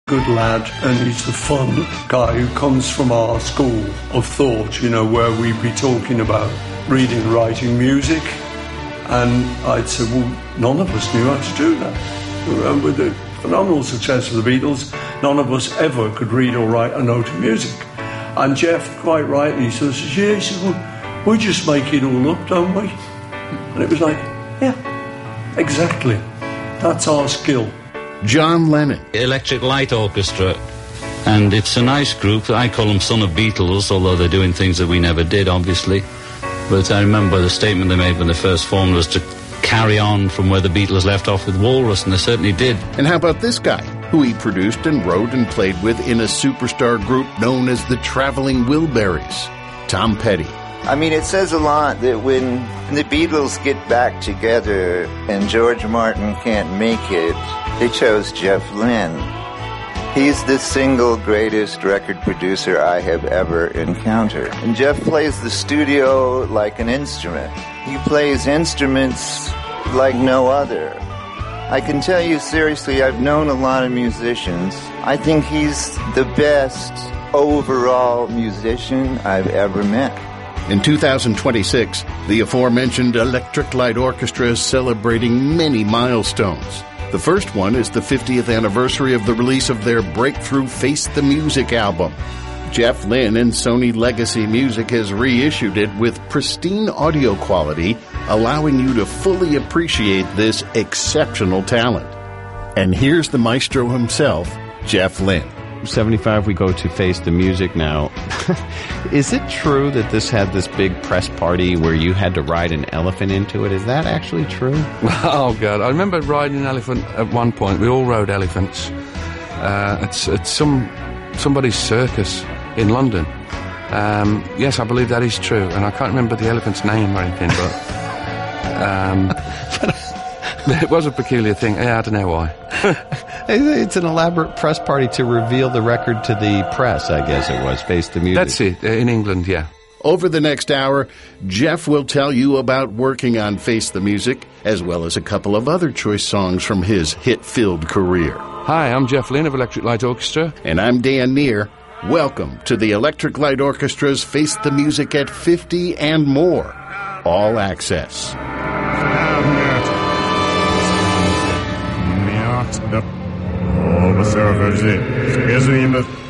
good lad, and he's the fun guy who comes from our school of thought, you know, where we'd be talking about reading and writing music, and I'd say, well, none of us knew how to do that. With the phenomenal success of the Beatles, none of us ever could read or write a note of music. And Jeff, quite rightly, says, yeah, he said, well, we just make it all up, don't we? And it was like, yeah, exactly. That's our skill. John Lennon. Electric Light Orchestra, and it's a nice group. I call them Son of Beatles, although they're doing things that we never did, obviously. But I remember the statement they made when they first formed was to carry on from where the Beatles left off with Walrus, and they certainly did. And how about this guy, who he produced and wrote and played with in a superstar group known as the Traveling Wilburys? Tom Petty. I mean, it says a lot that when the Beatles get back together and George Martin can't make it, they chose Jeff Lynne. He's the single greatest record producer I have ever encountered. And Jeff plays the studio like an instrument. He plays instruments like no other. I can tell you seriously, I've known a lot of musicians. I think he's the best overall musician I've ever met. In 2026, the aforementioned Electric Light Orchestra is celebrating many milestones. The first one is the 50th anniversary of the release of their breakthrough Face the Music album. Jeff Lynne and Sony Legacy Music has reissued it with pristine audio quality, allowing you to fully appreciate this exceptional talent. And here's the maestro himself, Jeff Lynne. 75, we go to Face the Music now. Is it true that this had this big press party where you had to ride an elephant into it? Is that actually true? Oh, God. I remember riding an elephant at one point. We all rode elephants. At somebody's circus in London. Yes, I believe that is true. And I can't remember the elephant's name or anything, but it was a peculiar thing. Yeah, I don't know why. It's an elaborate press party to reveal the record to the press, I guess it was, Face the Music. That's it, in England, yeah. Over the next hour, Jeff will tell you about working on Face the Music, as well as a couple of other choice songs from his hit-filled career. Hi, I'm Jeff Lynne of Electric Light Orchestra. And I'm Dan Neer. Welcome to the Electric Light Orchestra's Face the Music at 50 and more. All access. Observers,